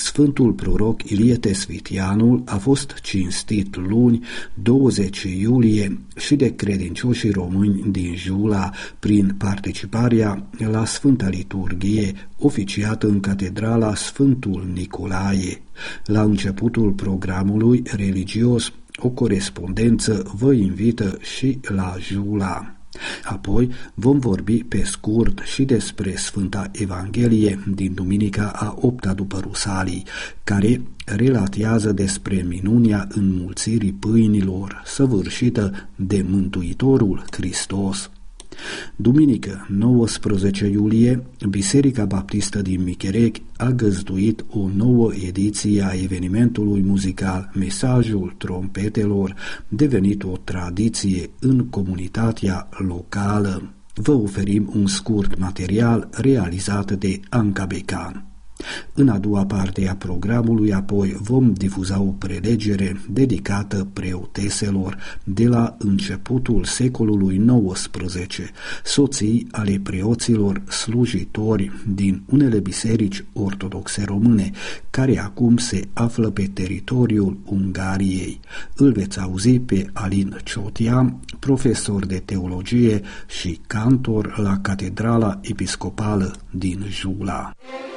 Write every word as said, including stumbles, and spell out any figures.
Sfântul Proroc Ilie Tesvitianul a fost cinstit luni, douăzeci iulie, și de credincioșii români din Jula prin participarea la Sfânta Liturghie oficiată în Catedrala Sfântul Nicolae. La începutul programului religios, o corespondență vă invită și la Jula. Apoi vom vorbi pe scurt și despre Sfânta Evanghelie din duminica a opta după Rusalii, care relatează despre minunea înmulțirii pâinilor săvârșită de Mântuitorul Hristos. Duminică, nouăsprezece iulie, Biserica Baptistă din Micherec a găzduit o nouă ediție a evenimentului muzical Mesajul Trompetelor, devenit o tradiție în comunitatea locală. Vă oferim un scurt material realizat de Anca Becan. În a doua parte a programului apoi vom difuza o prelegere dedicată preoteselor de la începutul secolului nouăsprezece, soții ale preoților slujitori din unele biserici ortodoxe române, care acum se află pe teritoriul Ungariei. Îl veți auzi pe Alin Ciotia, profesor de teologie și cantor la Catedrala Episcopală din Jula.